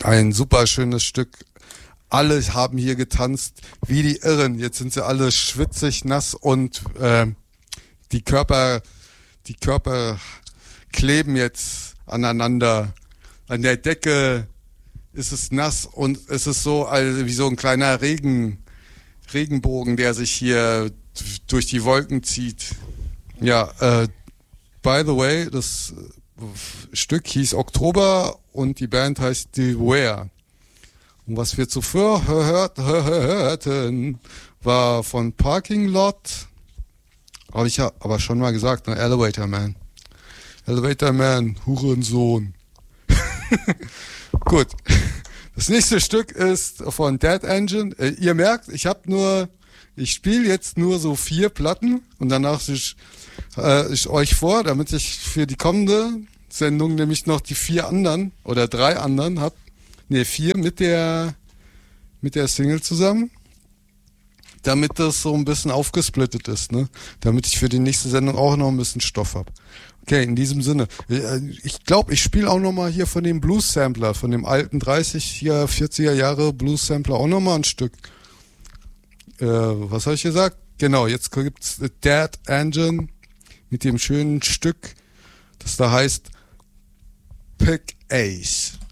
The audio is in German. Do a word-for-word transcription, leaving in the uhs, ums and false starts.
Ein super schönes Stück. Alle haben hier getanzt wie die Irren. Jetzt sind sie alle schwitzig, nass und äh, die Körper, die Körper kleben jetzt aneinander. An der Decke ist es nass und es ist so also wie so ein kleiner Regen, Regenbogen, der sich hier durch die Wolken zieht. Ja, äh, by the way, das Stück hieß Oktober und die Band heißt Beware. Und was wir zuvor hört, hörten, war von Parking Lot, habe ich ja aber schon mal gesagt, ne? Elevator Man. Elevator Man, Hurensohn. Gut. Das nächste Stück ist von Dead Engine. Äh, ihr merkt, ich habe nur, ich spiele jetzt nur so vier Platten und danach ich, äh, ich euch vor, damit ich für die kommende Sendung nämlich noch die vier anderen oder drei anderen hab. Ne, vier mit der mit der Single zusammen. Damit das so ein bisschen aufgesplittet ist, ne? Damit ich für die nächste Sendung auch noch ein bisschen Stoff hab. Okay, in diesem Sinne. Ich glaube, ich spiele auch nochmal hier von dem Blues-Sampler, von dem alten dreißiger, vierziger Jahre Blues-Sampler auch nochmal ein Stück. Äh, was habe ich gesagt? Genau, jetzt gibt's Dead Engine mit dem schönen Stück, das da heißt Pick Ace.